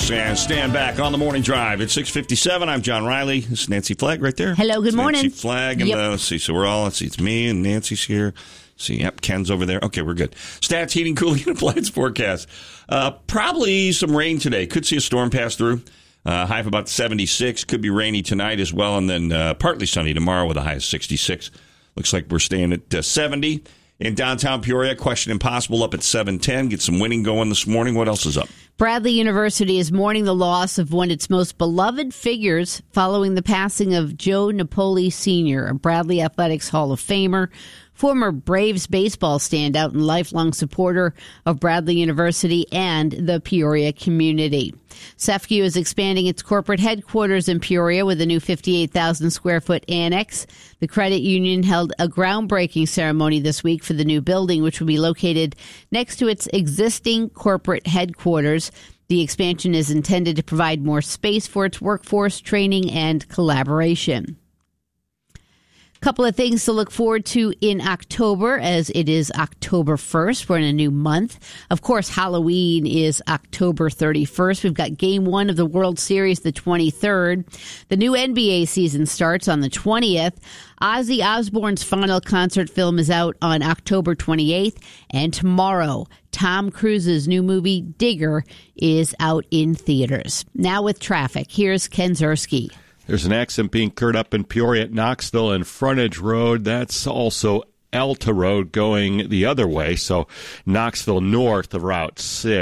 Chris, and stand back on the morning drive. It's 6:57. I'm John Riley. This is Nancy Flagg right there. Hello, good morning. Nancy Flagg. And let's see. So we're all, it's me and Nancy's here. See, yep, Ken's over there. Okay, we're good. Stats, heating, cooling, and appliance forecast. Probably some rain today. Could see a storm pass through. High of about 76. Could be rainy tonight as well, and then partly sunny tomorrow with a high of 66. Looks like we're staying at 70. In downtown Peoria, Question Impossible up at 7:10. Get some winning going this morning. What else is up? Bradley University is mourning the loss of one of its most beloved figures following the passing of Joe Napoli Sr., a Bradley Athletics Hall of Famer, former Braves baseball standout and lifelong supporter of Bradley University and the Peoria community. CEFCU is expanding its corporate headquarters in Peoria with a new 58,000 square foot annex. The credit union held a groundbreaking ceremony this week for the new building, which will be located next to its existing corporate headquarters. The expansion is intended to provide more space for its workforce, training, and collaboration. Couple of things to look forward to in October, as it is October 1st. We're in a new month. Of course, Halloween is October 31st. We've got Game 1 of the World Series the 23rd. The new NBA season starts on the 20th. Ozzy Osbourne's final concert film is out on October 28th. And tomorrow, Tom Cruise's new movie, Digger, is out in theaters. Now with traffic, here's Ken Zerski. There's an accident being occurred up in Peoria at Knoxville and Frontage Road. That's also Alta Road going the other way, so Knoxville north of Route 6.